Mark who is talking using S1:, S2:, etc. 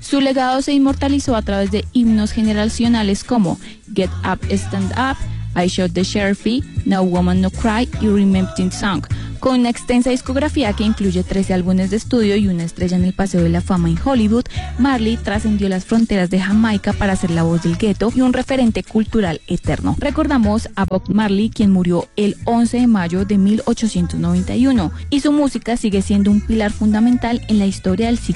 S1: Su legado se inmortalizó a través de himnos generacionales como Get Up, Stand Up, I Shot the Sheriff, No Woman No Cry y Remembered Song, con una extensa discografía que incluye 13 álbumes de estudio y una estrella en el Paseo de la Fama en Hollywood. Marley trascendió las fronteras de Jamaica para ser la voz del gueto y un referente cultural eterno. Recordamos a Bob Marley, quien murió el 11 de mayo de 1891, y su música sigue siendo un pilar fundamental en la historia del siglo